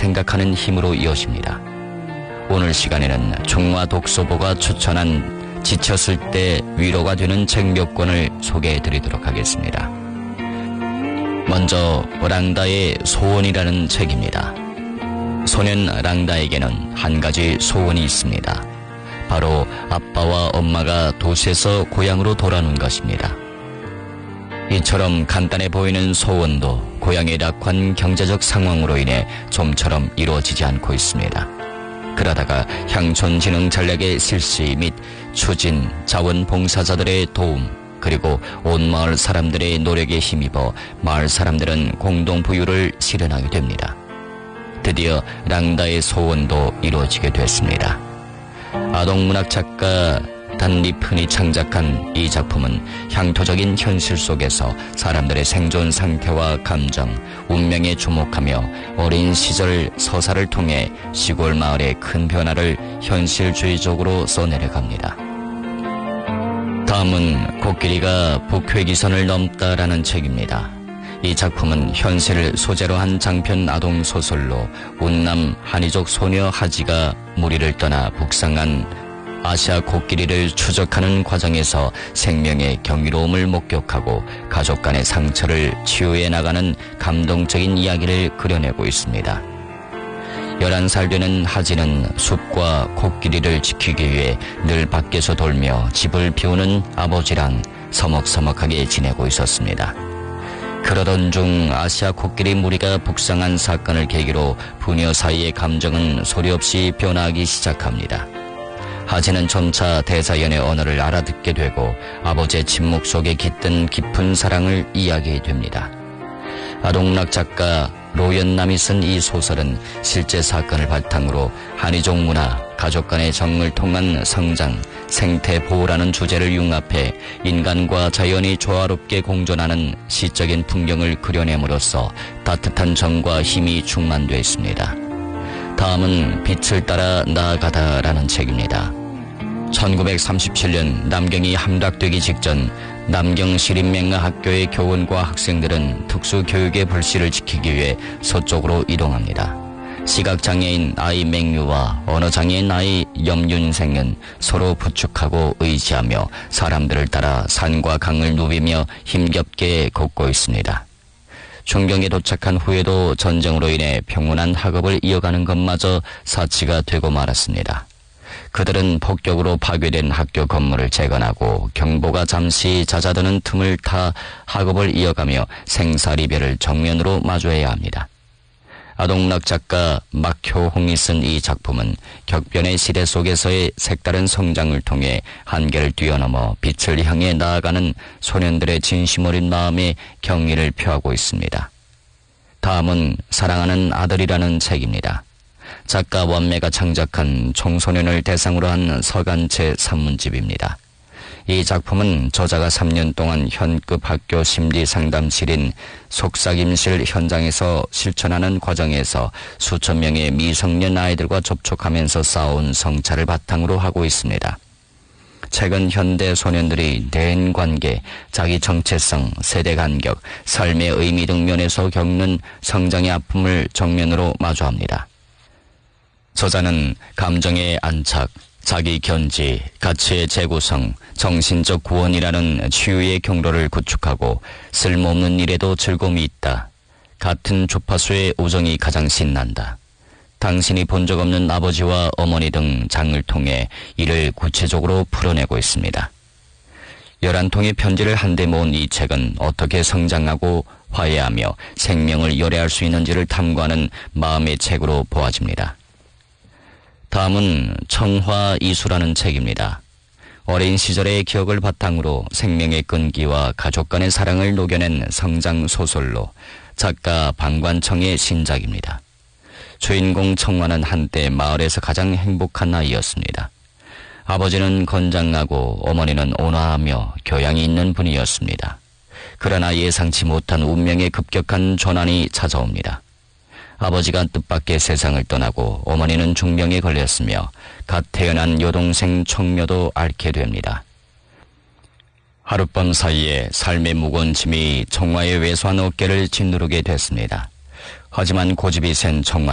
생각하는 힘으로 이어집니다. 오늘 시간에는 중화독서보가 추천한 지쳤을 때 위로가 되는 책 몇 권을 소개해드리도록 하겠습니다. 먼저 랑다의 소원이라는 책입니다. 소년 랑다에게는 한 가지 소원이 있습니다. 바로 아빠와 엄마가 도시에서 고향으로 돌아오는 것입니다. 이처럼 간단해 보이는 소원도 고향의 낙후한 경제적 상황으로 인해 좀처럼 이루어지지 않고 있습니다. 그러다가 향촌진흥 전략의 실시 및 추진, 자원봉사자들의 도움, 그리고 온 마을 사람들의 노력에 힘입어 마을 사람들은 공동부유를 실현하게 됩니다. 드디어 랑다의 소원도 이루어지게 됐습니다. 아동문학 작가 단리푼이 창작한 이 작품은 향토적인 현실 속에서 사람들의 생존 상태와 감정, 운명에 주목하며 어린 시절 서사를 통해 시골 마을의 큰 변화를 현실주의적으로 써내려갑니다. 다음은 코끼리가 북회기선을 넘다라는 책입니다. 이 작품은 현실을 소재로 한 장편 아동 소설로 운남 한이족 소녀 하지가 무리를 떠나 북상한 아시아 코끼리를 추적하는 과정에서 생명의 경이로움을 목격하고 가족 간의 상처를 치유해 나가는 감동적인 이야기를 그려내고 있습니다. 11살 되는 하지는 숲과 코끼리를 지키기 위해 늘 밖에서 돌며 집을 비우는 아버지랑 서먹서먹하게 지내고 있었습니다. 그러던 중 아시아 코끼리 무리가 북상한 사건을 계기로 부녀 사이의 감정은 소리 없이 변화하기 시작합니다. 하지는 점차 대자연의 언어를 알아듣게 되고 아버지의 침묵 속에 깃든 깊은 사랑을 이야기하게 됩니다. 아동문학 작가 로연남이 쓴 이 소설은 실제 사건을 바탕으로 한이족 문화, 가족 간의 정을 통한 성장, 생태 보호라는 주제를 융합해 인간과 자연이 조화롭게 공존하는 시적인 풍경을 그려냄으로써 따뜻한 정과 힘이 충만되어 있습니다. 다음은 빛을 따라 나아가다라는 책입니다. 1937년 남경이 함락되기 직전 남경 시립맹라학교의 교원과 학생들은 특수교육의 불씨를 지키기 위해 서쪽으로 이동합니다. 시각장애인 아이 맹유와 언어장애인 아이 염윤생은 서로 부축하고 의지하며 사람들을 따라 산과 강을 누비며 힘겹게 걷고 있습니다. 중경에 도착한 후에도 전쟁으로 인해 평온한 학업을 이어가는 것마저 사치가 되고 말았습니다. 그들은 폭격으로 파괴된 학교 건물을 재건하고 경보가 잠시 잦아드는 틈을 타 학업을 이어가며 생사리별을 정면으로 마주해야 합니다. 아동문학 작가 막효홍이 쓴 이 작품은 격변의 시대 속에서의 색다른 성장을 통해 한계를 뛰어넘어 빛을 향해 나아가는 소년들의 진심 어린 마음에 경의를 표하고 있습니다. 다음은 사랑하는 아들이라는 책입니다. 작가 원매가 창작한 청소년을 대상으로 한 서간체 산문집입니다. 이 작품은 저자가 3년 동안 현급 학교 심리상담실인 속삭임실 현장에서 실천하는 과정에서 수천 명의 미성년 아이들과 접촉하면서 쌓아온 성찰을 바탕으로 하고 있습니다. 최근 현대 소년들이 대인관계, 자기 정체성, 세대 간격, 삶의 의미 등 면에서 겪는 성장의 아픔을 정면으로 마주합니다. 저자는 감정의 안착, 자기 견지, 가치의 재구성, 정신적 구원이라는 치유의 경로를 구축하고 쓸모없는 일에도 즐거움이 있다. 같은 주파수의 우정이 가장 신난다. 당신이 본 적 없는 아버지와 어머니 등 장을 통해 이를 구체적으로 풀어내고 있습니다. 11통의 편지를 한데 모은 이 책은 어떻게 성장하고 화해하며 생명을 열애할 수 있는지를 탐구하는 마음의 책으로 보아집니다. 다음은 청화이수라는 책입니다. 어린 시절의 기억을 바탕으로 생명의 끈기와 가족 간의 사랑을 녹여낸 성장 소설로 작가 방관청의 신작입니다. 주인공 청화는 한때 마을에서 가장 행복한 아이였습니다. 아버지는 건장하고 어머니는 온화하며 교양이 있는 분이었습니다. 그러나 예상치 못한 운명의 급격한 전환이 찾아옵니다. 아버지가 뜻밖의 세상을 떠나고 어머니는 중병에 걸렸으며 갓 태어난 여동생 청묘도 앓게 됩니다. 하룻밤 사이에 삶의 무거운 짐이 청화의 왜소한 어깨를 짓누르게 됐습니다. 하지만 고집이 센 청화